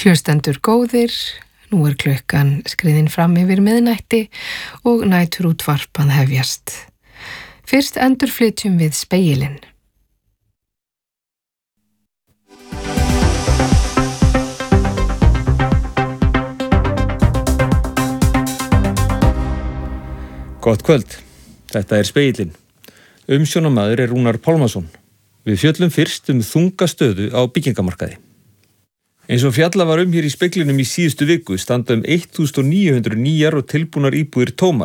Hlustendur góðir, nú klukkan skriðin fram yfir miðnætti og nætur útvarp að hefjast. Fyrst endurflytjum við spegilinn. Gott kvöld, þetta spegillinn. Umsjónarmaður Rúnar Pálmason. Við fjöllum fyrst þunga stöðu á byggingamarkaði. Eins og fjalla var hér í speglinum í síðustu viku standa 1900 nýjar og tilbúnar íbúðir tómar,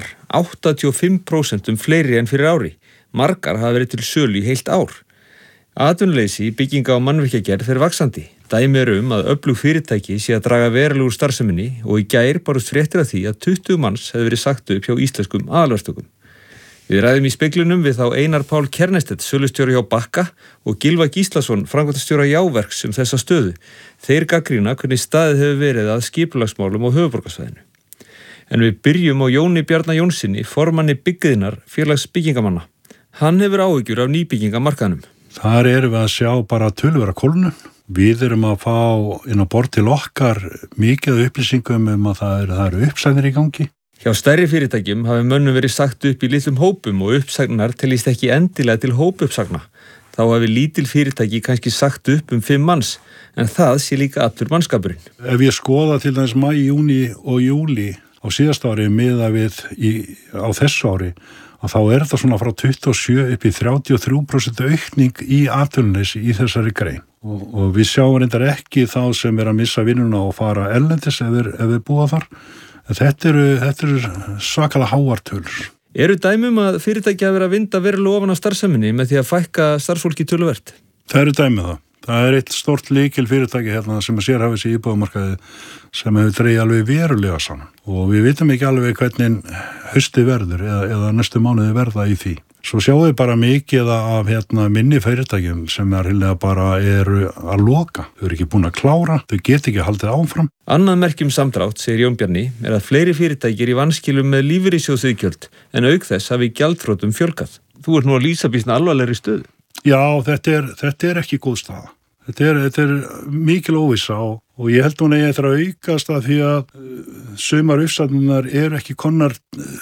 85% fleiri en fyrir ári. Margar hafa verið til sölu í heilt ár. Atvinnuleysi í bygginga- og mannvirkjagerð fer vaxandi. Dæmi að öflug fyrirtæki sé að draga verulega úr starfseminni og í gær barust fréttir af því að 20 manns hefði verið sagt upp hjá íslenskum aðalverktökum. Við ræðum í speglinum við þá Einar Pál Kernestedt, sölustjóri hjá Bakka og Gylfa Gíslason, framkvæmdastjóra Jáverks þessa stöðu. Þeir gagnrýna hvernig staðið hefur verið að skipulagsmálum á höfuðborgarsvæðinu. En við byrjum á Jóni Bjarna Jónssoni, formanni Byggiðinnar, félags byggingamanna. Hann hefur áhyggjur af nýbyggingamarkaðnum. Þar erum við að sjá bara töluvera kólnun. Við erum að fá inn á borð til okkar mikið upplýsingum að það eru uppsagnir í gangi. Hjá stærri fyrirtækjum hafi mönnum verið sagt upp í litlum hópum og uppsagnar teljist ekki endilega til hópuppsagna. Þá hafi lítil fyrirtæki kannski sagt upp 5 manns, en það sé líka allur mannskapurinn. Ef ég skoða til dæmis maí, júní og júlí á síðasta ári miðað við á þessu ári, að þá þetta svona frá 27 upp í 33% aukning í atvinnuleysi í þessari grein. Og við sjáum reyndar ekki þá sem að missa vinnuna og fara erlendis ef þeir búa þar. Þetta eru svakalega háartölur. Eru dæmi að fyrirtæki hafi verið að vinda verulega ofan á starfseminni með því að fækka starfsfólki töluvert? Það eru dæmi það. Það eitt stórt lykil fyrirtæki hérna sem sérhæfir sig í íbúðamarkaði sem hefur dregið alveg verulega saman. Og við vitum ekki alveg hvernig haustið verður eða næstu mánuði verða í því. Svo sjáum við bara mikið af minni fyrirtækjum sem bara eru að loka. Þau eru ekki búin að klára, þau get ekki haldið áfram. Annað merkjum samdrátt, segir Jón Bjarni, að fleiri fyrirtækir í vanskilum með lífeyrissjóðsiðgjöld en auk þess hafi gjaldþrotum fjölgað. Þú ert nú að lýsa býsna alvarlegri stöðu. Já, þetta ekki góð staða. Þetta er mikil óvissa og ég held hún eftir að aukast að því að sumar uppsagnar eru ekki komnar,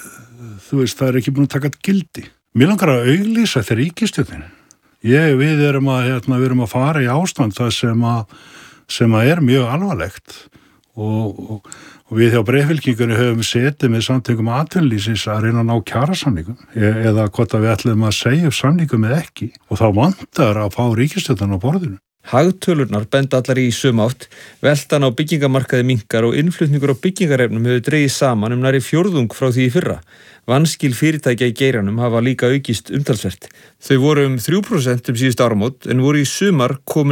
það ekki búin að taka gildi. Mér langar að auglýsa þetta ríkisstjórnin. Við erum að fara í ástand það sem er mjög alvarlegt og við hjá breiðfylkingunni höfum setið með samtökum atvinnulífsins að reyna að ná kjarasamningum eða hvort að við ætlum að segja upp samningum eða ekki og þá vantar að fá ríkisstjórnin á borðinu. Hagtölurnar benda allar í sömu átt, veltan á byggingamarkaði minnkar og innflutningur á byggingarefnum hefur dregið saman nærri fjórðung frá því í fyrra. Vanskil fyrirtækja í geiranum hafa líka aukist umtalsvert. Þau voru 3% síðustu áramót en voru í sumar komin